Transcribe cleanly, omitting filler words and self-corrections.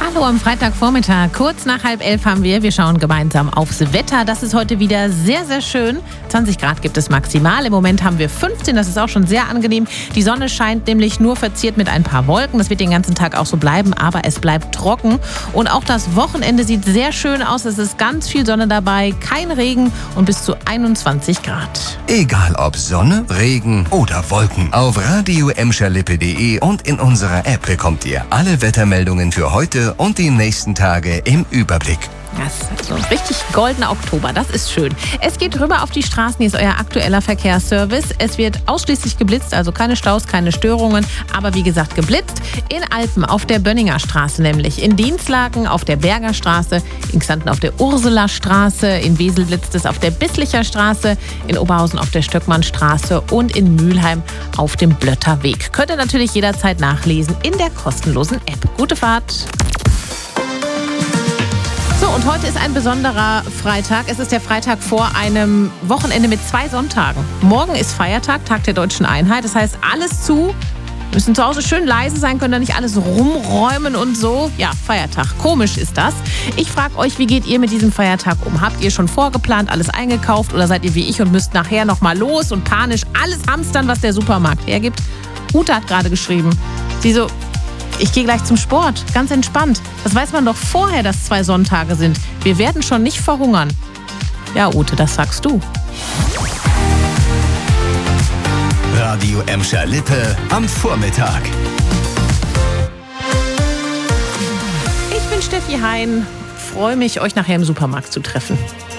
Hallo am Freitagvormittag. Kurz nach 10:30 haben wir schauen gemeinsam aufs Wetter. Das ist heute wieder sehr, sehr schön. 20 Grad gibt es maximal. Im Moment haben wir 15, das ist auch schon sehr angenehm. Die Sonne scheint nämlich nur verziert mit ein paar Wolken. Das wird den ganzen Tag auch so bleiben, aber es bleibt trocken. Und auch das Wochenende sieht sehr schön aus. Es ist ganz viel Sonne dabei, kein Regen und bis zu 21 Grad. Egal ob Sonne, Regen oder Wolken. Auf radio-lippe.de und in unserer App bekommt ihr alle Wettermeldungen für heute und die nächsten Tage im Überblick. Das ist so ein richtig goldener Oktober, das ist schön. Es geht rüber auf die Straßen, hier ist euer aktueller Verkehrsservice. Es wird ausschließlich geblitzt, also keine Staus, keine Störungen, aber wie gesagt geblitzt. In Alpen auf der Bönninger Straße nämlich, in Dinslaken auf der Berger Straße, in Xanten auf der Ursulastraße, in Wesel blitzt es auf der Bisslicher Straße, in Oberhausen auf der Stöckmannstraße und in Mülheim auf dem Blötterweg. Könnt ihr natürlich jederzeit nachlesen in der kostenlosen App. Gute Fahrt! So, und heute ist ein besonderer Freitag. Es ist der Freitag vor einem Wochenende mit 2 Sonntagen. Morgen ist Feiertag, Tag der Deutschen Einheit. Das heißt, alles zu. Wir müssen zu Hause schön leise sein, können da nicht alles rumräumen und so. Ja, Feiertag. Komisch ist das. Ich frage euch, wie geht ihr mit diesem Feiertag um? Habt ihr schon vorgeplant, alles eingekauft oder seid ihr wie ich und müsst nachher nochmal los und panisch alles hamstern, was der Supermarkt hergibt? Ute hat gerade geschrieben. Sie so: Ich gehe gleich zum Sport, ganz entspannt. Das weiß man doch vorher, dass 2 Sonntage sind. Wir werden schon nicht verhungern. Ja, Ute, das sagst du. Radio Emscher Lippe am Vormittag. Ich bin Steffi Hein. Freue mich, euch nachher im Supermarkt zu treffen.